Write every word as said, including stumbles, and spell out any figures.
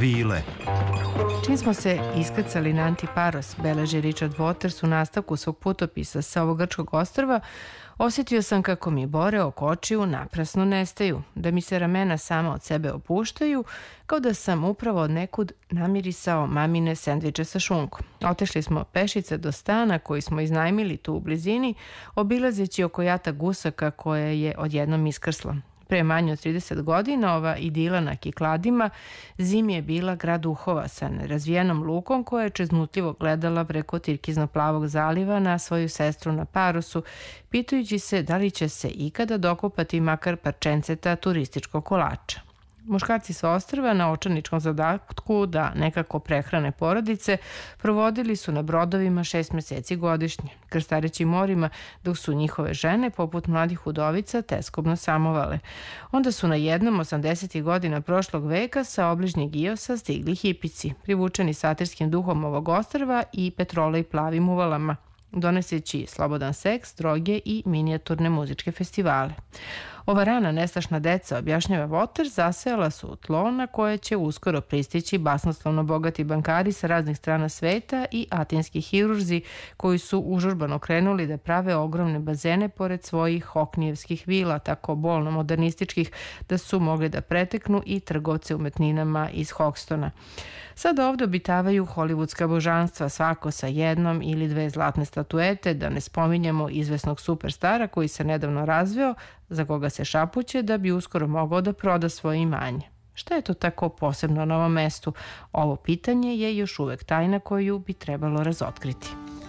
Svile. Čim smo se iskrcali na Antiparos, beleži Richard Waters u nastavku svog putopisa sa ovog grčkog ostrva, osjetio sam kako mi bore oko očiju naprasno nestaju, da mi se ramena sama od sebe opuštaju, kao da sam upravo od nekud namirisao mamine sendviče sa šunkom. Otešli smo pešice do stana koji smo iznajmili tu u blizini, obilazeći oko jata gusaka koje je odjednom iskrsla. Pre manje od trideset godina ova idila na Kikladima zim je bila grad duhova sa nerazvijenom lukom koja je čeznutljivo gledala preko tirkizno-plavog zaliva na svoju sestru na Parosu, pitajući se da li će se ikada dokopati makar parčenceta turističkog kolača. Muškarci sa ostrva na očajničkom zadatku da nekako prehrane porodice provodili su na brodovima šest meseci godišnje, krstareći morima, dok su njihove žene, poput mladih udovica, teskobno samovale. Onda su na jednom osamdesetih godina prošlog veka sa obližnjeg Iosa stigli hipici, privučeni satirskim duhom ovog ostrva i petrola i plavim uvalama, doneseći slobodan seks, droge i minijaturne muzičke festivale. Ova rana nestašna deca, objašnjava Waters, zasejala su u tlo na koje će uskoro pristići basnoslovno bogati bankari sa raznih strana sveta i atinski hirurzi koji su užurbano krenuli da prave ogromne bazene pored svojih hoknijevskih vila, tako bolno modernističkih da su mogli da preteknu i trgovce umetninama iz Hoxtona. Sada ovde obitavaju hollywoodska božanstva, svako sa jednom ili dve zlatne statuete, da ne spominjemo izvesnog superstara koji se nedavno razveo, za koga se šapuće da bi uskoro mogao da proda svoje imanje. Šta je to tako posebno na ovom mestu? Ovo pitanje je još uvek tajna koju bi trebalo razotkriti.